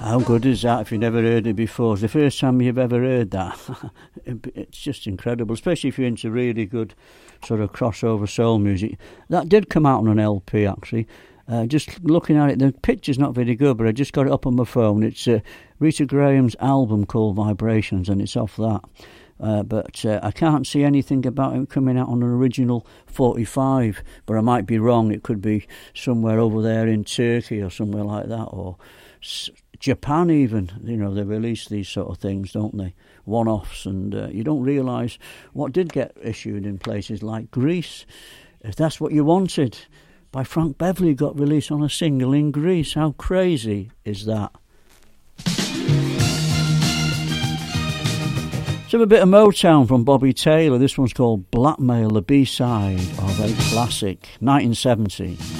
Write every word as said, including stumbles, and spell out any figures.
How good is that if you've never heard it before? It's the first time you've ever heard that. It's just incredible, especially if you're into really good sort of crossover soul music. That did come out on an L P, actually. Uh, just looking at it, the picture's not very good, but I just got it up on my phone. It's uh, Rita Graham's album called Vibrations, and it's off that. Uh, but uh, I can't see anything about it coming out on an original forty-five, but I might be wrong. It could be somewhere over there in Turkey or somewhere like that, or S- Japan even. You know, they release these sort of things, don't they? One-offs, and uh, you don't realise what did get issued in places like Greece. If that's what you wanted, by Frank Beverly, got released on a single in Greece. How crazy is that? So a bit of Motown from Bobby Taylor. This one's called Blackmail, the B-side of a classic, nineteen seventy.